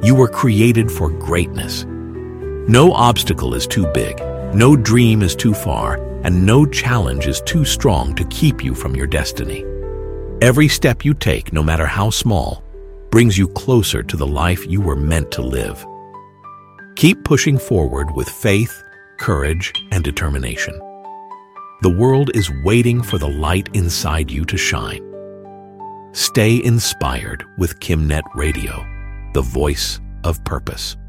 You were created for greatness. No obstacle is too big, no dream is too far, and no challenge is too strong to keep you from your destiny. Every step you take, no matter how small, brings you closer to the life you were meant to live. Keep pushing forward with faith, courage, and determination. The world is waiting for the light inside you to shine. Stay inspired with KimNet Radio, the voice of purpose.